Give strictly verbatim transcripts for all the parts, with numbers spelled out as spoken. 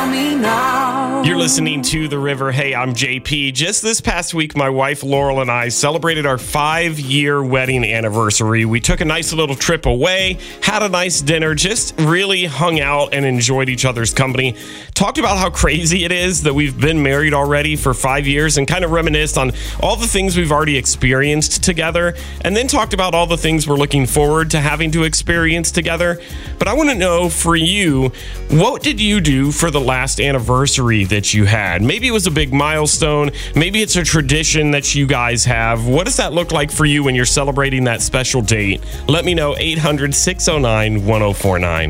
tell me now. You're listening to The River. Hey, I'm J P. Just this past week, my wife Laurel and I celebrated our five-year wedding anniversary. We took a nice little trip away, had a nice dinner, just really hung out and enjoyed each other's company. Talked about how crazy it is that we've been married already for five years and kind of reminisced on all the things we've already experienced together, and then talked about all the things we're looking forward to having to experience together. But I want to know, for you, what did you do for the last anniversary that you had? Maybe it was a big milestone. Maybe it's a tradition that you guys have. What does that look like for you when you're celebrating that special date? Let me know. eight hundred, six oh nine, one oh four nine.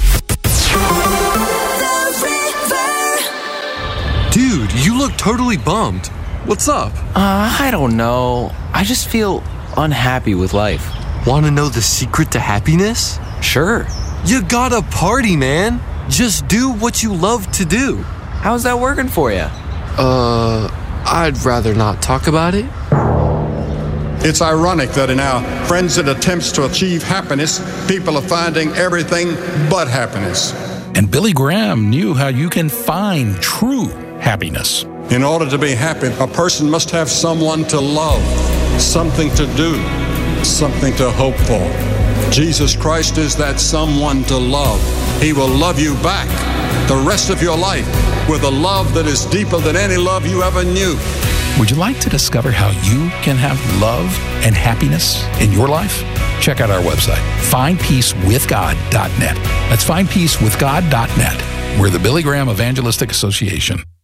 Dude, you look totally bummed. What's up? Uh, I don't know. I just feel unhappy with life. Want to know the secret to happiness? Sure. You gotta party, man. Just do what you love to do. How's that working for you? Uh, I'd rather not talk about it. It's ironic that in our frenzied attempts to achieve happiness, people are finding everything but happiness. And Billy Graham knew how you can find true happiness. In order to be happy, a person must have someone to love, something to do, something to hope for. Jesus Christ is that someone to love. He will love you back the rest of your life with a love that is deeper than any love you ever knew. Would you like to discover how you can have love and happiness in your life? Check out our website, find peace with god dot net. That's find peace with god dot net. We're the Billy Graham Evangelistic Association.